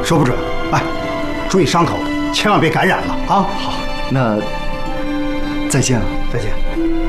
说不准。哎，注意伤口，千万别感染了啊！ 好，那再见了。 再见。